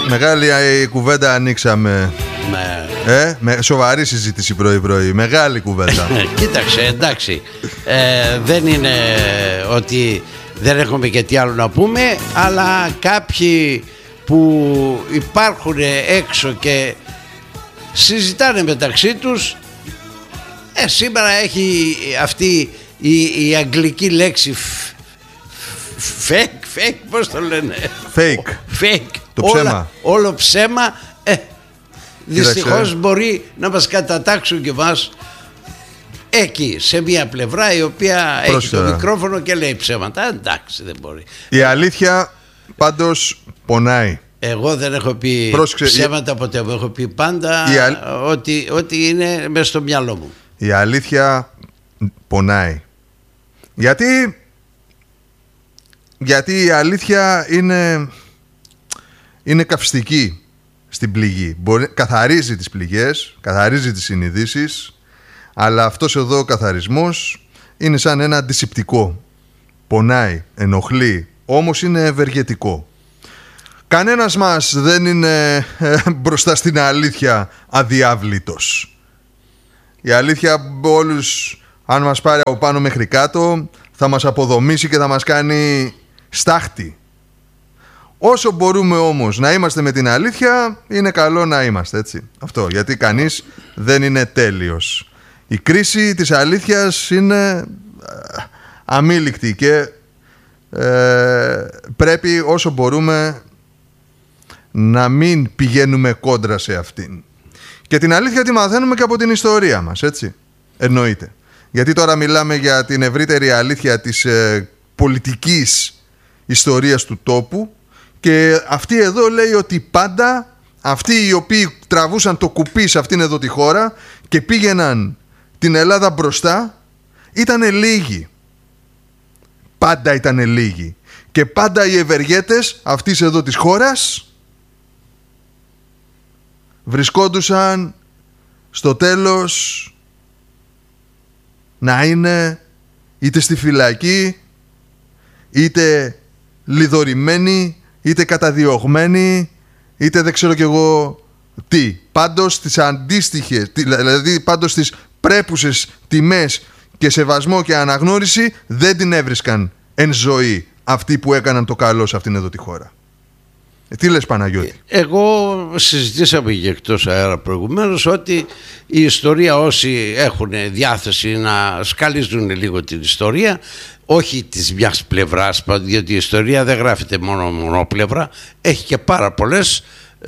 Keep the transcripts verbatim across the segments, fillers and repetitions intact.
Μεγάλη η κουβέντα ανοίξαμε. Ναι. Ε, με σοβαρή συζήτηση πρωί-πρωί. Μεγάλη κουβέντα. Κοίταξε, εντάξει. Ε, δεν είναι ότι δεν έχουμε και τι άλλο να πούμε, αλλά κάποιοι που υπάρχουν έξω και συζητάνε μεταξύ τους, ε, σήμερα έχει αυτή η, η αγγλική λέξη fake, fake, πώς το λένε, Fake. Fake. Το ψέμα. Όλα, όλο ψέμα. ε, Δυστυχώς μπορεί να μας κατατάξουν και μας εκεί, σε μια πλευρά η οποία έχει το μικρόφωνο και λέει ψέματα. Εντάξει, δεν μπορεί. Η αλήθεια πάντως πονάει. Εγώ δεν έχω πει Πρόσεξε, ψέματα ποτέ. Μου έχω πει πάντα α... ότι, ότι είναι μέσα στο μυαλό μου. Η αλήθεια πονάει. Γιατί Γιατί η αλήθεια είναι είναι καυστική στην πληγή. Μπορεί, καθαρίζει τις πληγές, καθαρίζει τις συνειδήσεις, αλλά αυτός εδώ ο καθαρισμός είναι σαν ένα αντισηπτικό. Πονάει, ενοχλεί, όμως είναι ευεργετικό. Κανένας μας δεν είναι ε, μπροστά στην αλήθεια αδιάβλητος. Η αλήθεια όλους, αν μας πάρει από πάνω μέχρι κάτω, θα μας αποδομήσει και θα μας κάνει στάχτη. Όσο μπορούμε όμως να είμαστε με την αλήθεια, είναι καλό να είμαστε, έτσι. Αυτό, γιατί κανείς δεν είναι τέλειος. Η κρίση της αλήθειας είναι αμήλικτη και ε, πρέπει όσο μπορούμε να μην πηγαίνουμε κόντρα σε αυτήν. Και την αλήθεια τη μαθαίνουμε και από την ιστορία μας, έτσι. Εννοείται. Γιατί τώρα μιλάμε για την ευρύτερη αλήθεια της ε, πολιτικής ιστορίας του τόπου. Και αυτή εδώ λέει ότι πάντα αυτοί οι οποίοι τραβούσαν το κουπί σε αυτήν εδώ τη χώρα και πήγαιναν την Ελλάδα μπροστά ήτανε λίγοι. Πάντα ήτανε λίγοι. Και πάντα οι ευεργέτες αυτής εδώ της χώρας βρισκόντουσαν στο τέλος να είναι είτε στη φυλακή, είτε λιδωρημένοι, είτε καταδιωγμένοι, είτε δεν ξέρω κι εγώ τι. Πάντως τις αντίστοιχες, δηλαδή πάντως τις πρέπουσες τιμές και σεβασμό και αναγνώριση δεν την έβρισκαν εν ζωή αυτοί που έκαναν το καλό σε αυτήν εδώ τη χώρα. Ε, τι λες, Παναγιώτη? Εγώ συζητήσαμε και εκτός αέρα προηγουμένως ότι η ιστορία, όσοι έχουν διάθεση να σκαλίζουν λίγο την ιστορία, όχι της μιας πλευράς, γιατί η ιστορία δεν γράφεται μόνο μονοπλευρά, έχει και πάρα πολλές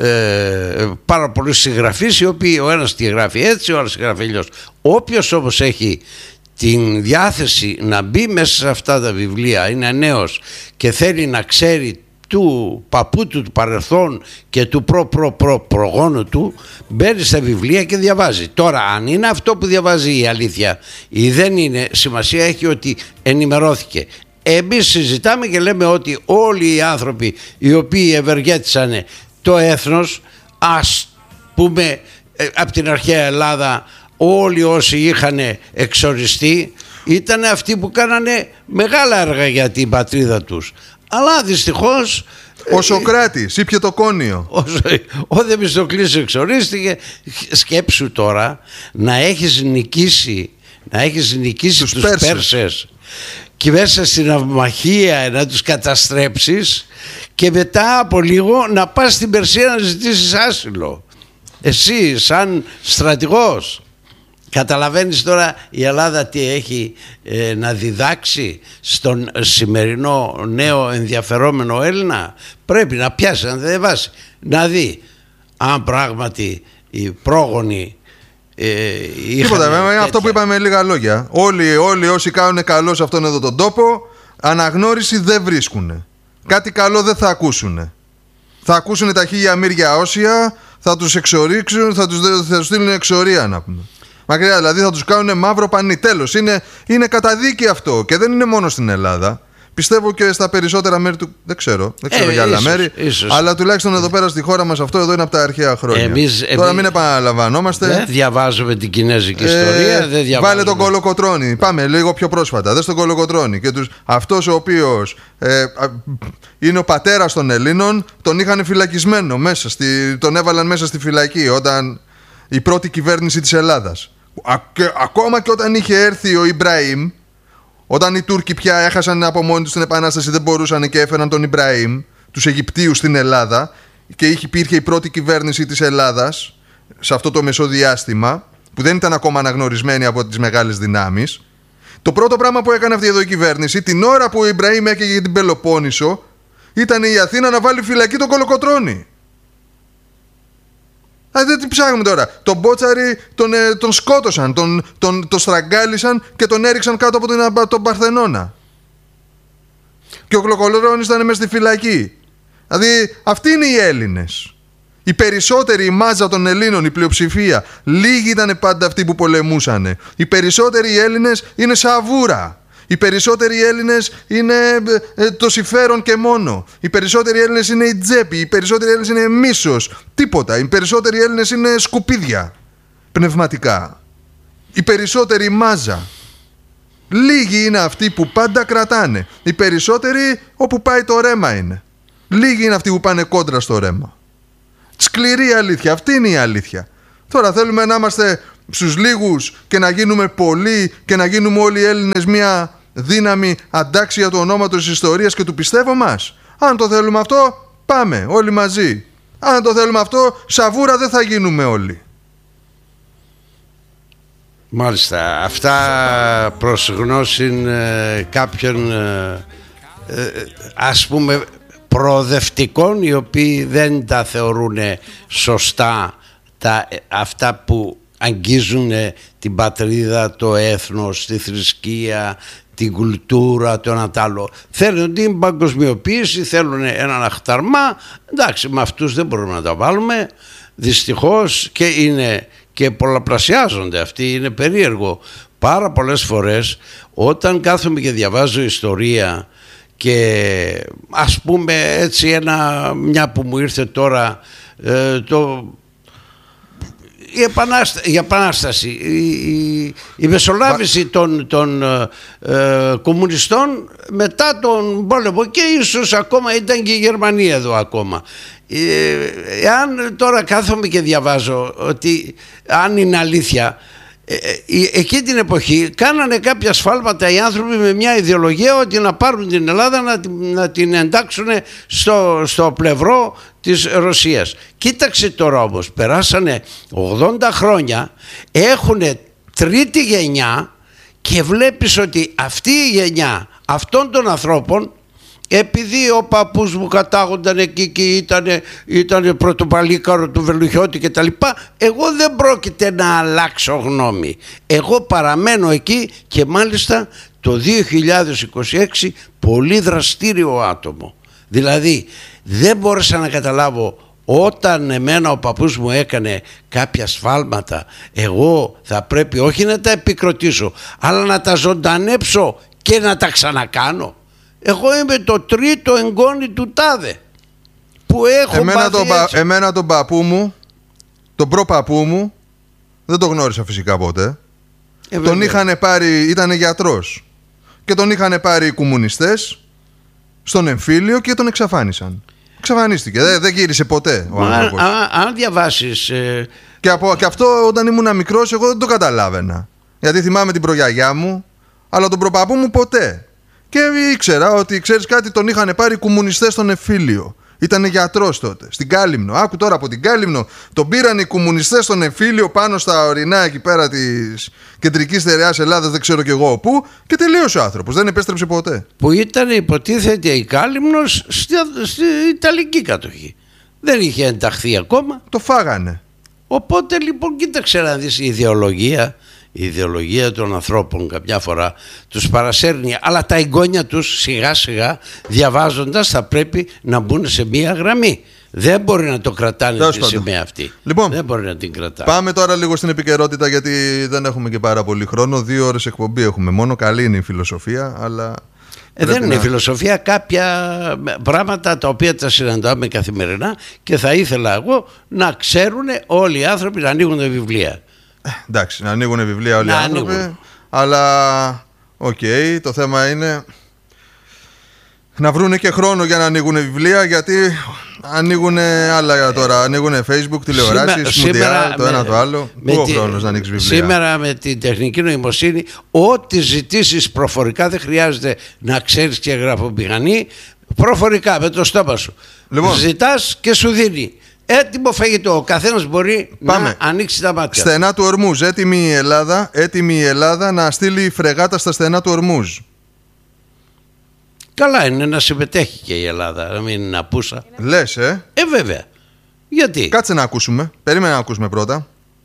ε, πάρα πολλούς συγγραφείς οι οποίοι ο ένας τη γράφει έτσι, ο άλλος τη γράφει αλλιώς. Όποιος όμως έχει την διάθεση να μπει μέσα σε αυτά τα βιβλία, είναι νέος και θέλει να ξέρει του παππού του του παρελθόν και του προ προ προ προγόνου του, μπαίνει στα βιβλία και διαβάζει. Τώρα αν είναι αυτό που διαβάζει η αλήθεια ή δεν είναι, σημασία έχει ότι ενημερώθηκε. Εμείς συζητάμε και λέμε ότι όλοι οι άνθρωποι οι οποίοι ευεργέτησαν το έθνος, ας πούμε από την αρχαία Ελλάδα, όλοι όσοι είχαν εξοριστεί ήταν αυτοί που κάνανε μεγάλα έργα για την πατρίδα τους. Αλλά δυστυχώς ο Σοκράτης ήπιε το κόνιο. Ο Θεμιστοκλής εξορίστηκε. Σκέψου τώρα να έχεις νικήσει Να έχεις νικήσει τους, τους Πέρσες. Πέρσες και μέσα στην ναυμαχία να τους καταστρέψεις και μετά από λίγο να πας στην Περσία να ζητήσεις άσυλο. Εσύ σαν στρατηγός. Καταλαβαίνεις τώρα η Ελλάδα τι έχει ε, να διδάξει στον σημερινό νέο ενδιαφερόμενο Έλληνα? Πρέπει να πιάσει, να διαβάσει, να δει αν πράγματι οι πρόγονοι ε, Τίποτα, βέβαια, είναι αυτό που είπαμε με λίγα λόγια. Όλοι, όλοι όσοι κάνουν καλό σε αυτόν εδώ τον τόπο, αναγνώριση δεν βρίσκουν. Κάτι καλό δεν θα ακούσουν. Θα ακούσουν τα χίλια μύρια όσια, θα τους εξορίξουν, θα τους, θα τους στείλουν εξορία να πούμε. Μακριά, δηλαδή θα τους κάνουν μαύρο πανί. Τέλος, είναι, είναι καταδίκη αυτό και δεν είναι μόνο στην Ελλάδα. πιστεύω και στα περισσότερα μέρη του. Δεν ξέρω, δεν ξέρω ε, για άλλα ίσως, μέρη. Ίσως. Αλλά τουλάχιστον εδώ πέρα στη χώρα μας αυτό εδώ είναι από τα αρχαία χρόνια. Εμείς, Τώρα εμείς, μην επαναλαμβανόμαστε. Δεν διαβάζουμε την κινέζικη ε, ιστορία. Δεν διαβάζουμε. Βάλε τον Κολοκοτρώνη. Πάμε λίγο πιο πρόσφατα. Δες τον Κολοκοτρώνη. Και τους, αυτός ο οποίος ε, είναι ο πατέρας των Ελλήνων, τον είχαν φυλακισμένο μέσα. Στη, τον έβαλαν μέσα στη φυλακή όταν η πρώτη κυβέρνηση της Ελλάδας. Α, και, ακόμα και όταν είχε έρθει ο Ιμπραήμ. Όταν οι Τούρκοι πια έχασαν από μόνοι τους την Επανάσταση, δεν μπορούσαν και έφεραν τον Ιμπραήμ, τους Αιγυπτίους στην Ελλάδα, και υπήρχε η πρώτη κυβέρνηση της Ελλάδας σε αυτό το μεσοδιάστημα, που δεν ήταν ακόμα αναγνωρισμένη από τις μεγάλες δυνάμεις. Το πρώτο πράγμα που έκανε αυτή εδώ η κυβέρνηση, την ώρα που ο Ιμπραήμ έκαιγε την Πελοπόννησο, ήταν η Αθήνα να βάλει φυλακή τον Κολοκοτρώνη. Α, δεν τι ψάχνουμε τώρα. Τον Μπότσαρη τον, ε, τον σκότωσαν, τον, τον, τον στραγγάλισαν και τον έριξαν κάτω από την, τον Παρθενώνα. Και ο Κολοκοτρώνης ήταν μέσα στη φυλακή. Δηλαδή αυτοί είναι οι Έλληνες. Οι περισσότεροι, η μάζα των Ελλήνων, η πλειοψηφία. Λίγοι ήταν πάντα αυτοί που πολεμούσαν. Οι περισσότεροι Έλληνες είναι σαβούρα. Οι περισσότεροι Έλληνες είναι ε, το συμφέρον και μόνο. Οι περισσότεροι Έλληνες είναι η τσέπη. Οι περισσότεροι Έλληνες είναι μίσος. Τίποτα. Οι περισσότεροι Έλληνες είναι σκουπίδια πνευματικά. Οι περισσότεροι μάζα. Λίγοι είναι αυτοί που πάντα κρατάνε. Οι περισσότεροι όπου πάει το ρέμα είναι. Λίγοι είναι αυτοί που πάνε κόντρα στο ρέμα. Σκληρή αλήθεια. Αυτή είναι η αλήθεια. Τώρα θέλουμε να είμαστε στους λίγους και να γίνουμε πολλοί και να γίνουμε όλοι οι Έλληνες μια δύναμη αντάξια του ονόματος της ιστορίας και του πιστεύω μας. Αν το θέλουμε αυτό, πάμε όλοι μαζί. Αν το θέλουμε αυτό, σαβούρα δεν θα γίνουμε όλοι. Μάλιστα. Αυτά προς γνώση ε, κάποιων ε, ε, ας πούμε προοδευτικών, οι οποίοι δεν τα θεωρούν σωστά τα, αυτά που αγγίζουν την πατρίδα, το έθνος, τη θρησκεία, την κουλτούρα, το ένα τ' άλλο. Θέλουν την παγκοσμιοποίηση, θέλουν έναν αχταρμά. Εντάξει, με αυτούς δεν μπορούμε να τα βάλουμε, δυστυχώς, και είναι και πολλαπλασιάζονται αυτοί. Είναι περίεργο. Πάρα πολλές φορές όταν κάθομαι και διαβάζω ιστορία και ας πούμε έτσι ένα, μια που μου ήρθε τώρα ε, το Η, επανάστα, η επανάσταση, η, η, η μεσολάβηση των, των ε, κομμουνιστών μετά τον πόλεμο, και ίσως ακόμα ήταν και η Γερμανία εδώ ακόμα. Ε, εάν τώρα κάθομαι και διαβάζω ότι αν είναι αλήθεια, ε, ε, εκεί την εποχή κάνανε κάποια σφάλματα οι άνθρωποι με μια ιδεολογία ότι να πάρουν την Ελλάδα να, να την εντάξουν στο, στο πλευρό της Ρωσίας. Κοίταξε τώρα όμως, περάσανε ογδόντα χρόνια, έχουν τρίτη γενιά και βλέπεις ότι αυτή η γενιά αυτών των ανθρώπων, επειδή ο παππούς μου κατάγονταν εκεί και ήταν, ήταν πρωτοπαλίκαρο του Βελουχιώτη και τα λοιπά, εγώ δεν πρόκειται να αλλάξω γνώμη. Εγώ παραμένω εκεί και μάλιστα το δύο χιλιάδες είκοσι έξι πολύ δραστήριο άτομο. Δηλαδή δεν μπόρεσα να καταλάβω, όταν εμένα ο παππούς μου έκανε κάποια σφάλματα, εγώ θα πρέπει όχι να τα επικροτήσω, αλλά να τα ζωντανέψω και να τα ξανακάνω. Εγώ είμαι το τρίτο εγγόνι του τάδε που έχω εμένα τον, πα, εμένα τον παππού μου, τον προπαππού μου, δεν τον γνώρισα φυσικά ποτέ. Ε, τον είχαν πάρει, ήταν γιατρός, και τον είχαν πάρει οι κομμουνιστές στον εμφύλιο και τον εξαφάνισαν. Εξαφανίστηκε, δεν, δεν γύρισε ποτέ ο άνθρωπος. Αν διαβάσεις ε... και, από, και αυτό όταν ήμουν μικρός εγώ δεν το καταλάβαινα, γιατί θυμάμαι την προγιαγιά μου, αλλά τον προπαππού μου ποτέ. Και ήξερα ότι, ξέρεις κάτι, τον είχαν πάρει οι κομμουνιστές στον εμφύλιο. Ήταν γιατρός τότε, στην Κάλυμνο. Άκου τώρα, από την Κάλυμνο τον πήραν οι κομμουνιστές στον εμφύλιο πάνω στα ορεινά εκεί πέρα της κεντρικής στερεάς Ελλάδας, δεν ξέρω κι εγώ πού, και τελείωσε ο άνθρωπος. Δεν επέστρεψε ποτέ. Που ήταν, υποτίθεται, η Κάλυμνος στη, στη Ιταλική κατοχή. Δεν είχε ενταχθεί ακόμα. Το φάγανε. Οπότε λοιπόν, κοίταξε να δεις, η ιδεολογία. Η ιδεολογία των ανθρώπων κάποια φορά τους παρασέρνει, αλλά τα εγγόνια τους σιγά σιγά διαβάζοντας θα πρέπει να μπουν σε μία γραμμή. Δεν μπορεί να το κρατάνε τη σημαία αυτή. Λοιπόν, δεν μπορεί να την κρατάνε. Πάμε τώρα λίγο στην επικαιρότητα, γιατί δεν έχουμε και πάρα πολύ χρόνο. Δύο ώρες εκπομπή έχουμε μόνο. Καλή είναι η φιλοσοφία, αλλά Ε, δεν είναι να... φιλοσοφία κάποια πράγματα τα οποία τα συναντάμε καθημερινά και θα ήθελα εγώ να ξέρουν όλοι οι άνθρωποι να ανοίγουν βιβλία. Ε, εντάξει, να ανοίγουν βιβλία όλοι οι άνθρωποι, ανοίγουν. Αλλά οκ, okay, το θέμα είναι να βρούνε και χρόνο για να ανοίγουν βιβλία, γιατί ανοίγουν άλλα τώρα, ανοίγουν Facebook, τηλεοράσεις, μουντιάλ, το ένα το άλλο. Πού ο χρόνος να ανοίξει βιβλία. Σήμερα με την τεχνική νοημοσύνη, ό,τι ζητήσεις προφορικά, δεν χρειάζεται να ξέρεις και γραφομηχανή, προφορικά με το στόμα σου. Λοιπόν, ζητάς και σου δίνει έτοιμο φαγητό. Ο καθένας μπορεί Πάμε. να ανοίξει τα μάτια. Στενά του Ορμούζ, έτοιμη η Ελλάδα, έτοιμη η Ελλάδα να στείλει φρεγάτα στα στενά του Ορμούζ. Καλά είναι να συμμετέχει και η Ελλάδα, να μην είναι απούσα. Λες, ε. Ε, βέβαια. Γιατί. Κάτσε να ακούσουμε. Περίμενε να ακούσουμε πρώτα.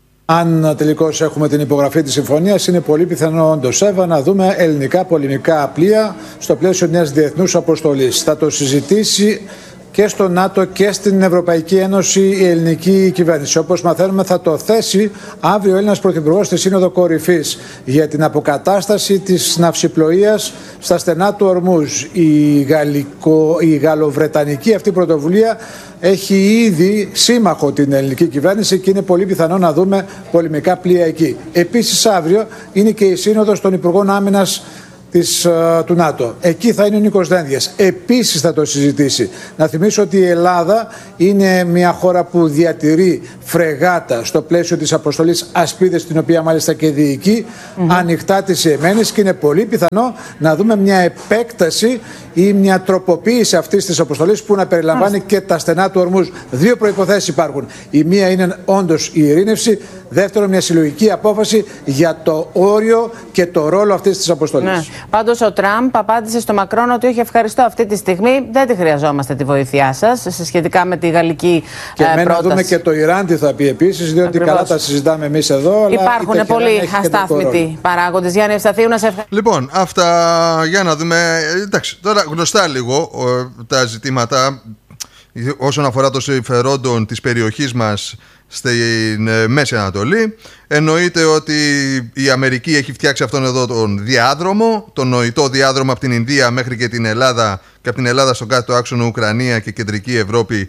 Αν τελικώς έχουμε την υπογραφή της συμφωνίας, είναι πολύ πιθανό όντως, Εύα, να δούμε ελληνικά πολεμικά πλοία στο πλαίσιο μιας διεθνούς αποστολής. Θα το συζητήσει και στο ΝΑΤΟ και στην Ευρωπαϊκή Ένωση η ελληνική κυβέρνηση. Όπως μαθαίνουμε, θα το θέσει αύριο ο Έλληνας Πρωθυπουργός στη Σύνοδο Κορυφής για την αποκατάσταση της ναυσιπλοείας στα στενά του Ορμούζ. Η, γαλλικο, η γαλλοβρετανική αυτή πρωτοβουλία έχει ήδη σύμμαχο την ελληνική κυβέρνηση και είναι πολύ πιθανό να δούμε πολεμικά πλοία εκεί. Επίσης, αύριο είναι και η Σύνοδος των Υπουργών Άμυνας Της, uh, του ΝΑΤΟ. Εκεί θα είναι ο Νίκος Δένδιας. Επίσης θα το συζητήσει. Να θυμίσω ότι η Ελλάδα είναι μια χώρα που διατηρεί φρεγάτα στο πλαίσιο της αποστολής Ασπίδες, την οποία μάλιστα και διοικεί, mm-hmm. ανοιχτά της Ιεμένης, και είναι πολύ πιθανό να δούμε μια επέκταση ή μια τροποποίηση αυτής της αποστολής που να περιλαμβάνει mm-hmm. και τα στενά του Ορμούζ. Δύο προϋποθέσεις υπάρχουν. Η μία είναι όντως η ειρήνευση. Δεύτερον, μια συλλογική απόφαση για το όριο και το ρόλο αυτής της αποστολής. Ναι. Πάντως ο Τραμπ απάντησε στο Μακρόν ότι όχι, ευχαριστώ, αυτή τη στιγμή δεν τη χρειαζόμαστε τη βοήθειά σας σχετικά με τη γαλλική και ε, πρόταση. Και να δούμε και το Ιράν τι θα πει επίσης, διότι Ακριβώς. καλά τα συζητάμε εμείς εδώ. Αλλά υπάρχουν πολλοί αστάθμητοι παράγοντες. Γιάννη Ευσταθίου, να σε ευχαριστώ. Λοιπόν, αυτά για να δούμε. Εντάξει, τώρα γνωστά λίγο τα ζητήματα όσον αφορά το συμφερόντων της περιοχής μας στην Μέση Ανατολή. Εννοείται ότι η Αμερική έχει φτιάξει αυτόν εδώ τον διάδρομο, τον νοητό διάδρομο από την Ινδία μέχρι και την Ελλάδα, και από την Ελλάδα στον κάτω άξονα Ουκρανία και Κεντρική Ευρώπη,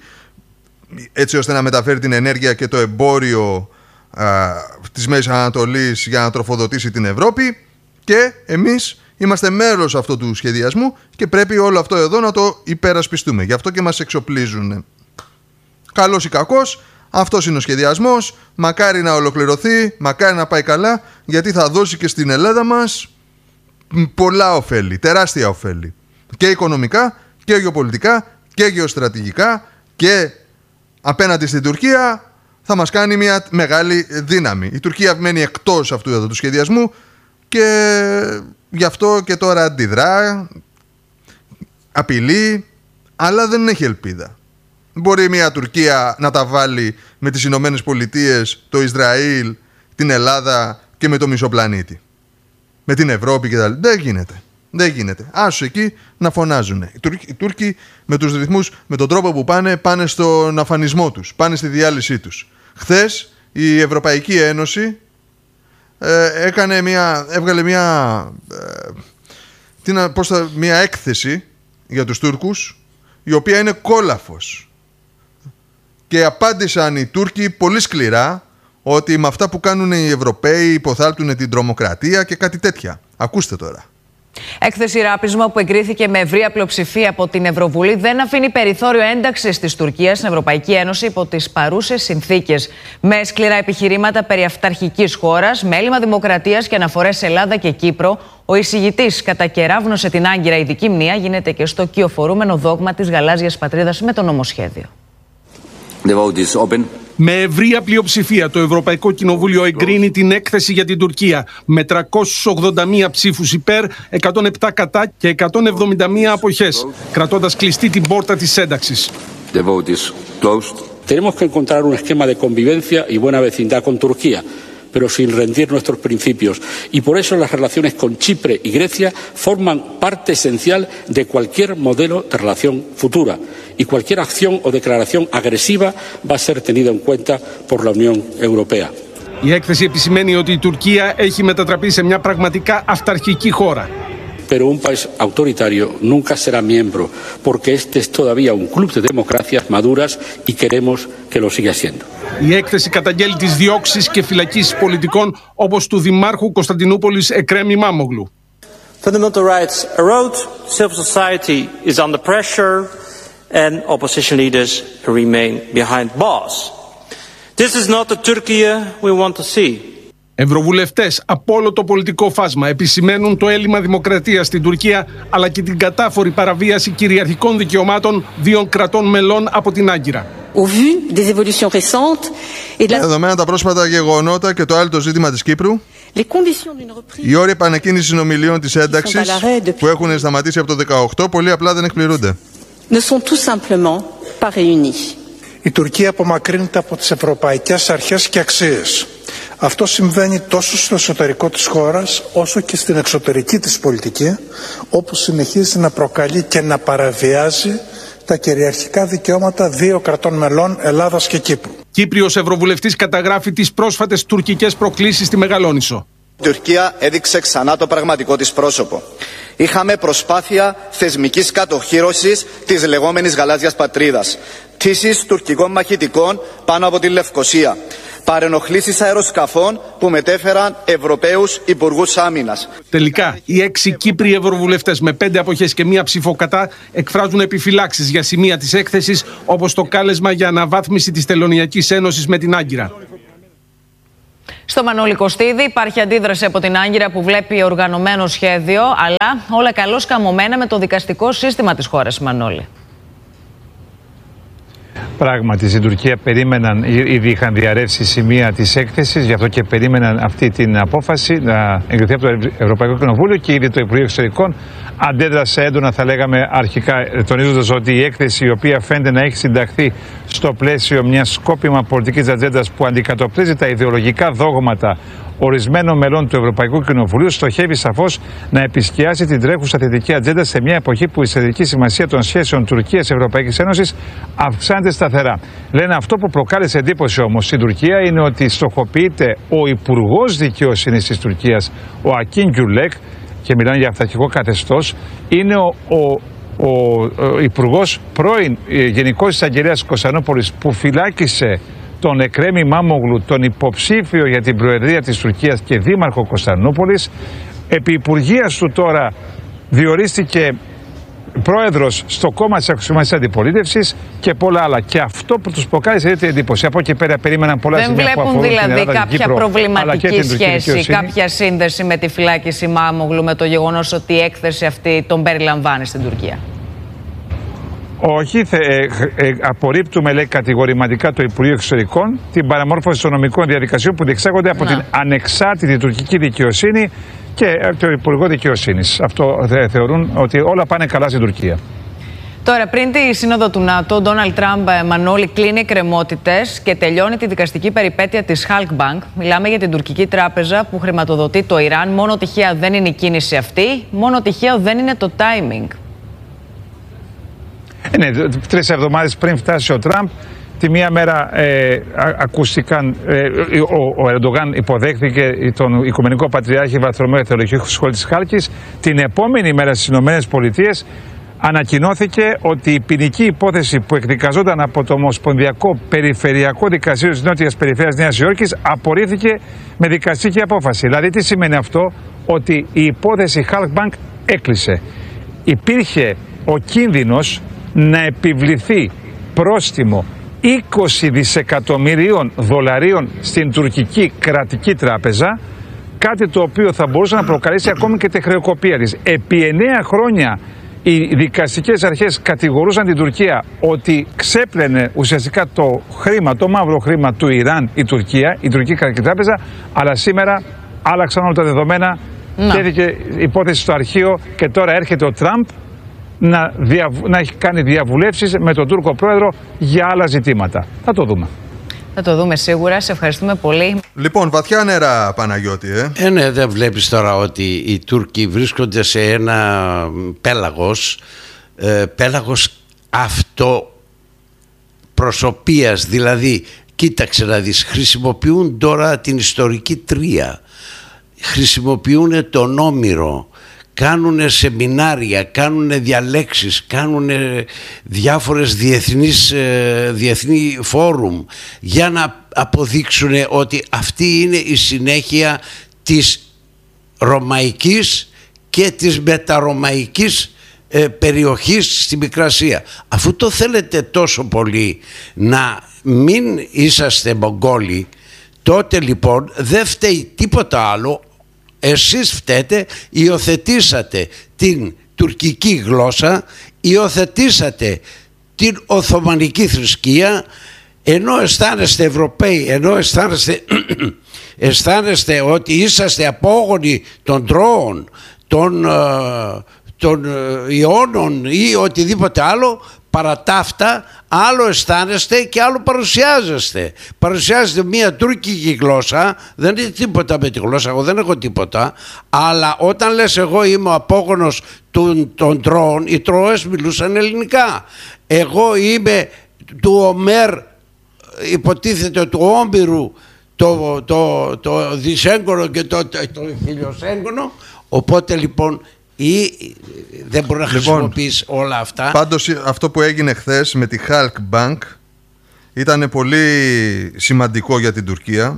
έτσι ώστε να μεταφέρει την ενέργεια και το εμπόριο α, της Μέσης Ανατολής για να τροφοδοτήσει την Ευρώπη, και εμείς είμαστε μέρος αυτού του σχεδιασμού και πρέπει όλο αυτό εδώ να το υπερασπιστούμε. Γι' αυτό και μας εξοπλίζουν. Καλός ή κακός, αυτός είναι ο σχεδιασμός. Μακάρι να ολοκληρωθεί, μακάρι να πάει καλά, γιατί θα δώσει και στην Ελλάδα μας πολλά ωφέλη, τεράστια ωφέλη. Και οικονομικά και γεωπολιτικά και γεωστρατηγικά, και απέναντι στην Τουρκία θα μας κάνει μια μεγάλη δύναμη. Η Τουρκία μένει εκτός αυτού εδώ του σχεδιασμού και γι' αυτό και τώρα αντιδρά, απειλεί, αλλά δεν έχει ελπίδα. Μπορεί μια Τουρκία να τα βάλει με τις Ηνωμένες Πολιτείες, το Ισραήλ, την Ελλάδα και με το μισό πλανήτη. Με την Ευρώπη και τα λοιπά. Δεν γίνεται. Δεν γίνεται. Άσου εκεί να φωνάζουν. Οι Τούρκοι, οι Τούρκοι με τους ρυθμούς, με τον τρόπο που πάνε, πάνε στον αφανισμό τους. Πάνε στη διάλυσή τους. Χθες η Ευρωπαϊκή Ένωση ε, έκανε μια, έβγαλε μια, ε, τι να, πώς θα, μια έκθεση για τους Τούρκους, η οποία είναι κόλαφος. Και απάντησαν οι Τούρκοι πολύ σκληρά ότι με αυτά που κάνουν οι Ευρωπαίοι υποθάλπτουν την τρομοκρατία και κάτι τέτοια. Ακούστε τώρα. Έκθεση ράπισμα που εγκρίθηκε με ευρεία πλειοψηφία από την Ευρωβουλή δεν αφήνει περιθώριο ένταξης της Τουρκίας στην Ευρωπαϊκή Ένωση υπό τις παρούσες συνθήκες. Με σκληρά επιχειρήματα περί αυταρχικής χώρας, με έλλειμμα δημοκρατίας και αναφορές σε Ελλάδα και Κύπρο, ο εισηγητής κατακεράβνωσε την άγκυρα ειδική μνήα, γίνεται και στο κυοφορούμενο δόγμα της γαλάζιας πατρίδας με το νομοσχέδιο. The vote is open. Με ευρεία πλειοψηφία το Ευρωπαϊκό Κοινοβούλιο εγκρίνει την έκθεση για την Τουρκία με τριακόσιες ογδόντα μία ψήφους υπέρ, εκατόν επτά κατά και εκατόν εβδομήντα μία αποχές, κρατώντας κλειστή την πόρτα της ένταξης. The vote is closed. Tenemos que encontrar un esquema de convivencia y buena vecindad con Turquía, pero sin rendir nuestros principios. Y por eso las relaciones con Chipre y Grecia forman parte esencial de cualquier modelo de relación futura. Y cualquier acción o declaración agresiva va a ser tenida en cuenta por la Unión Europea. Η έκθεση επισημαίνει ότι η Τουρκία έχει μετατραπεί σε μια πραγματικά αυταρχική χώρα. pero un país autoritario nunca será miembro, porque este es todavía un club de democracias maduras y queremos que lo siga siendo. Η έκθεση καταγγέλει τις διώξεις και φυλακίσεις πολιτικών όπως του Δημάρχου Κωνσταντινούπολης Εκρέμ Ημάμογλου. Fundamental rights erode, civil society is under pressure, and opposition leaders remain behind bars. This is not the Turkey we want to see. Ευρωβουλευτές από όλο το πολιτικό φάσμα επισημαίνουν το έλλειμμα δημοκρατίας στην Τουρκία, αλλά και την κατάφορη παραβίαση κυριαρχικών δικαιωμάτων δύο κρατών μελών από την Άγκυρα. Δεδομένα τα πρόσφατα γεγονότα και το άλλο το ζήτημα της Κύπρου, οι όροι επανεκκίνησης συνομιλίων της ένταξης που έχουν σταματήσει από το δεκαοκτώ πολύ απλά δεν εκπληρούνται. Η Τουρκία απομακρύνεται από τις ευρωπαϊκές αρχές και αξίες. Αυτό συμβαίνει τόσο στο εσωτερικό της χώρας όσο και στην εξωτερική της πολιτική, όπου συνεχίζει να προκαλεί και να παραβιάζει τα κυριαρχικά δικαιώματα δύο κρατών μελών, Ελλάδας και Κύπρου. Κύπριος Ευρωβουλευτής καταγράφει τις πρόσφατες τουρκικές προκλήσεις στη Μεγαλόνισσο. Η Τουρκία έδειξε ξανά το πραγματικό της πρόσωπο. Είχαμε προσπάθεια θεσμικής κατοχύρωσης της λεγόμενης γαλάζιας πατρίδας, πτήσεις τουρκικών μαχητικών πάνω από τη Λευκοσία, παρενοχλήσεις αεροσκαφών που μετέφεραν Ευρωπαίους υπουργούς άμυνας. Τελικά, οι έξι Κύπριοι Ευρωβουλευτές με πέντε αποχές και μία ψήφο κατά εκφράζουν επιφυλάξεις για σημεία της έκθεσης, όπως το κάλεσμα για αναβάθμιση της Τελωνειακής Ένωσης με την Άγκυρα. Στο Μανώλη Κωστίδη υπάρχει αντίδραση από την Άγκυρα που βλέπει οργανωμένο σχέδιο, αλλά όλα καλώς καμωμένα με το δικαστικό σύστημα της χώρας, Μανώλη. Πράγματι, στην Τουρκία περίμεναν, ήδη είχαν διαρρεύσει σημεία της έκθεσης, γι' αυτό και περίμεναν αυτή την απόφαση να εγκριθεί από το Ευρωπαϊκό Κοινοβούλιο και ήδη το Υπουργείο Εξωτερικών αντέδρασε έντονα, θα λέγαμε αρχικά, τονίζοντας ότι η έκθεση, η οποία φαίνεται να έχει συνταχθεί στο πλαίσιο μιας σκόπιμα πολιτικής ατζέντας που αντικατοπτρίζει τα ιδεολογικά δόγματα ορισμένων μελών του Ευρωπαϊκού Κοινοβουλίου, στοχεύει σαφώς να επισκιάσει την τρέχουσα θετική ατζέντα σε μια εποχή που η στρατηγική σημασία των σχέσεων Τουρκίας-Ευρωπαϊκής Ένωσης αυξάνεται σταθερά. Λένε αυτό που προκάλεσε εντύπωση όμως στην Τουρκία είναι ότι στοχοποιείται ο Υπουργός Δικαιοσύνης της Τουρκίας, ο Ακίν Γκιουλέκ, και μιλάνε για αυταρχικό καθεστώς, είναι ο, ο, ο, ο Υπουργός πρώην Γενικός Εισαγγελέας Κωνσταντινούπολης που φυλάκισε τον Εκρέμ Ημάμογλου, τον υποψήφιο για την Προεδρία της Τουρκίας και δήμαρχο Κωνσταντινούπολης. Επί υπουργείας του τώρα διορίστηκε πρόεδρος στο κόμμα της αξιωματικής αντιπολίτευσης και πολλά άλλα. Και αυτό που τους προκάλεσε ιδιαίτερη εντύπωση. Από εκεί πέρα περίμεναν πολλά σημεία που αφορούν δηλαδή την Ελλάδα, κάποια την Κύπρο, προβληματική σχέση, δικαιοσύνη. κάποια σύνδεση με τη φυλάκιση Ημάμογλου, με το γεγονός ότι η έκθεση αυτή τον περιλαμβάνει στην Τουρκία? Όχι, θε, ε, ε, απορρίπτουμε, λέει, κατηγορηματικά το Υπουργείο Εξωτερικών την παραμόρφωση των νομικών διαδικασιών που διεξάγονται από Να. την ανεξάρτητη τουρκική δικαιοσύνη και το Υπουργό Δικαιοσύνης. Αυτό θε, θεωρούν ότι όλα πάνε καλά στην Τουρκία. Τώρα, πριν τη σύνοδο του ΝΑΤΟ, ο Ντόναλντ Τραμπ, Μανώλη, κλείνει εκκρεμότητες και τελειώνει τη δικαστική περιπέτεια της Halk Bank. Μιλάμε για την τουρκική τράπεζα που χρηματοδοτεί το Ιράν. Μόνο τυχαία δεν είναι η κίνηση αυτή, μόνο τυχαίο δεν είναι το timing. Ναι, τρεις εβδομάδες πριν φτάσει ο Τραμπ, τη μία μέρα ε, ακούστηκαν, ε, ο, ο Ερντογάν υποδέχθηκε τον Οικουμενικό Πατριάρχη Βαρθολομαίο Θεολογικού Σχολείου της Χάλκης. Την επόμενη μέρα στις Ηνωμένες Πολιτείες ανακοινώθηκε ότι η ποινική υπόθεση που εκδικαζόταν από το Ομοσπονδιακό Περιφερειακό Δικαστήριο της Νότιας Περιφέρειας Νέας Υόρκης απορρίφθηκε με δικαστική απόφαση. Δηλαδή τι σημαίνει αυτό? Ότι η υπόθεση Halk Bank έκλεισε. Υπήρχε ο κίνδυνος να επιβληθεί πρόστιμο είκοσι δισεκατομμυρίων δολαρίων στην τουρκική κρατική τράπεζα, κάτι το οποίο θα μπορούσε να προκαλέσει ακόμη και τη χρεοκοπία της. Επί εννέα χρόνια οι δικαστικές αρχές κατηγορούσαν την Τουρκία ότι ξέπλαινε ουσιαστικά το χρήμα, το μαύρο χρήμα του Ιράν η Τουρκία, η τουρκική κρατική τράπεζα, αλλά σήμερα άλλαξαν όλα τα δεδομένα, τέθηκε υπόθεση στο αρχείο και τώρα έρχεται ο Τραμπ να, δια, να έχει κάνει διαβουλεύσεις με τον Τούρκο πρόεδρο για άλλα ζητήματα. Θα το δούμε. Θα το δούμε σίγουρα. Σε ευχαριστούμε πολύ. Λοιπόν, βαθιά νερά, Παναγιώτη. Ε, ε ναι, δεν βλέπεις τώρα ότι οι Τούρκοι βρίσκονται σε ένα πέλαγος, ε, πέλαγος αυτοπροσωπίας. Δηλαδή, κοίταξε να δεις, χρησιμοποιούν τώρα την ιστορική Τρία, χρησιμοποιούν τον Όμηρο, κάνουν σεμινάρια, κάνουν διαλέξεις, κάνουν διάφορες διεθνείς, διεθνή φόρουμ για να αποδείξουν ότι αυτή είναι η συνέχεια της ρωμαϊκής και της μεταρωμαϊκής ε, περιοχής στη Μικρασία. Αφού το θέλετε τόσο πολύ να μην είσαστε Μογγόλοι, τότε λοιπόν δεν φταίει τίποτα άλλο. Εσείς φταίτε, υιοθετήσατε την τουρκική γλώσσα, υιοθετήσατε την Οθωμανική θρησκεία, ενώ αισθάνεστε Ευρωπαίοι, ενώ αισθάνεστε, αισθάνεστε ότι είσαστε απόγονοι των Τρώων, των, των Ιώνων ή οτιδήποτε άλλο, παρά τα αυτά άλλο αισθάνεστε και άλλο παρουσιάζεστε. Παρουσιάζετε μια τουρκική γλώσσα, δεν είναι τίποτα με τη γλώσσα, εγώ δεν έχω τίποτα, αλλά όταν λες εγώ είμαι ο απόγονος των, των Τρώων, οι Τρώες μιλούσαν ελληνικά. Εγώ είμαι του Ομέρ, υποτίθεται του Όμπειρου, το, το, το, το δυσέγγωνο και το, το, το χιλιοσέγγωνο, οπότε λοιπόν ή δεν μπορεί να χρησιμοποιείς λοιπόν, όλα αυτά. Πάντως αυτό που έγινε χθες με τη Halk Bank ήταν πολύ σημαντικό για την Τουρκία,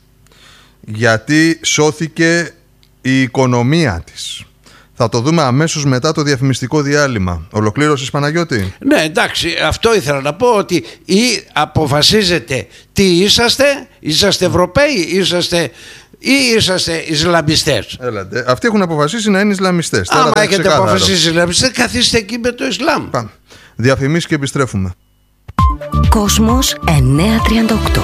γιατί σώθηκε η οικονομία της. Θα το δούμε αμέσως μετά το διαφημιστικό διάλειμμα. Ολοκλήρωσες, Παναγιώτη? Ναι, εντάξει, αυτό ήθελα να πω, ότι ή αποφασίζετε τι είσαστε, είσαστε Ευρωπαίοι, είσαστε ή είσαστε Ισλαμιστές. Έλατε. Αυτοί έχουν αποφασίσει να είναι Ισλαμιστές. Άμα έχετε αποφασίσει Ισλαμιστές, καθίστε εκεί με το Ισλάμ. Πάμε. Διαφημίσεις και επιστρέφουμε. Κόσμος εννιακόσια τριάντα οκτώ.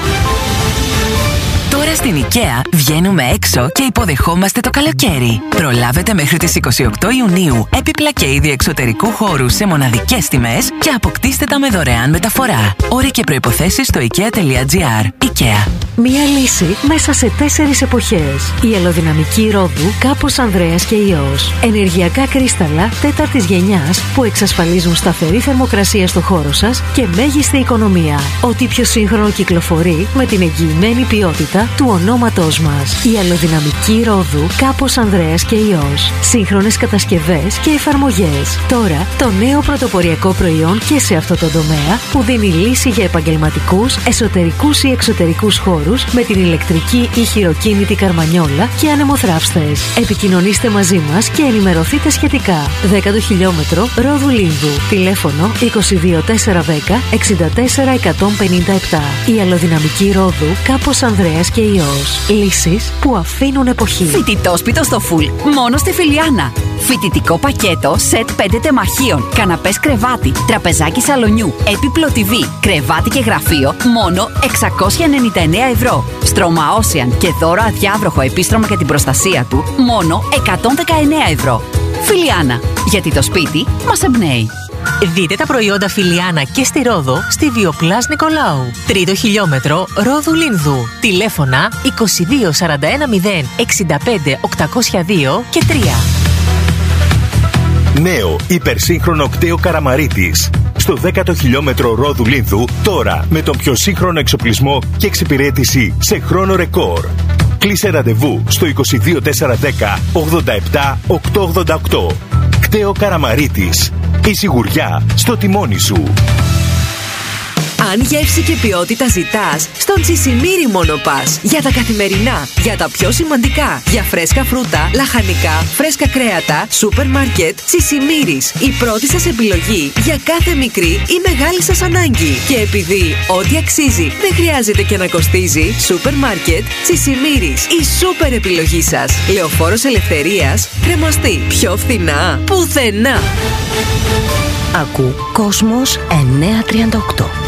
Τώρα στην IKEA βγαίνουμε έξω και υποδεχόμαστε το καλοκαίρι. Προλάβετε μέχρι τις είκοσι οκτώ Ιουνίου έπιπλα και είδη εξωτερικού χώρου σε μοναδικές τιμές και αποκτήστε τα με δωρεάν μεταφορά. Όροι και προϋποθέσεις στο ikea τελεία gr. IKEA. Μία λύση μέσα σε τέσσερις εποχές. Η αλλοδυναμική ρόδου Κάπος Ανδρέας και Υιός. Ενεργειακά κρίσταλα τέταρτης γενιάς που εξασφαλίζουν σταθερή θερμοκρασία στο χώρο σας και μέγιστη οικονομία. Ό,τι πιο σύγχρονο κυκλοφορεί με την εγγυημένη ποιότητα του ονόματός μας. Η αλλοδυναμική ρόδου Κάπος Ανδρέας και Υιός. Σύγχρονες κατασκευές και εφαρμογές. Τώρα το νέο πρωτοποριακό προϊόν και σε αυτό το τομέα που δίνει λύση για επαγγελματικούς, εσωτερικούς ή εξωτερικούς χώρους με την ηλεκτρική ή χειροκίνητη καρμανιόλα και ανεμοθράυστες. Επικοινωνήστε μαζί μας και ενημερωθείτε σχετικά. δέκατο χιλιόμετρο Ρόδου Λίνδου. Τηλέφωνο είκοσι δύο τετρακόσια δέκα εξήντα τέσσερα εκατόν πενήντα επτά. Η αλλοδυναμική ρόδου Κάπος Ανδρέας και Υιός. Λύσεις που αφήνουν εποχή. Φοιτητόσπιτο στο φουλ, μόνο στη Φιλιάνα. Φοιτητικό πακέτο, σετ πέντε τεμαχίων, καναπές κρεβάτι, τραπεζάκι σαλονιού, έπιπλο τι βι, κρεβάτι και γραφείο, μόνο εξακόσια ενενήντα εννέα ευρώ. Στρώμα Ocean και δώρο αδιάβροχο επίστρωμα για την προστασία του, μόνο εκατόν δεκαεννέα ευρώ. Φιλιάνα, γιατί το σπίτι μας εμπνέει. Δείτε τα προϊόντα Φιλιάνα και στη Ρόδο στη Βιοπλάς Νικολάου. Τρίτο χιλιόμετρο Ρόδου Λίνδου. Τηλέφωνα είκοσι δύο σαράντα ένα μηδέν εξήντα πέντε οκτακόσια δύο και τρία. Νέο υπερσύγχρονο κτέο Καραμαρίτης. Στο δέκατο χιλιόμετρο Ρόδου Λίνδου, τώρα με τον πιο σύγχρονο εξοπλισμό και εξυπηρέτηση σε χρόνο ρεκόρ. Κλείσε ραντεβού στο είκοσι δύο τετρακόσια δέκα ογδόντα επτά οκτακόσια ογδόντα οκτώ. Κτέο Καραμαρίτης. Η σιγουριά στο τιμόνι σου. Αν γεύση και ποιότητα ζητάς, στον Τσισιμίρι μόνο πας. Για τα καθημερινά, για τα πιο σημαντικά, για φρέσκα φρούτα, λαχανικά, φρέσκα κρέατα, σούπερ μάρκετ, Τσισιμίρις. Η πρώτη σας επιλογή για κάθε μικρή ή μεγάλη σας ανάγκη. Και επειδή ό,τι αξίζει δεν χρειάζεται και να κοστίζει, σούπερ μάρκετ, Τσισιμίρις. Η σούπερ επιλογή σας. Λεωφόρος Ελευθερίας, Κρεμαστή. Πιο φθηνά, πουθενά. Ακού Κόσμος εννιακόσια τριάντα οκτώ.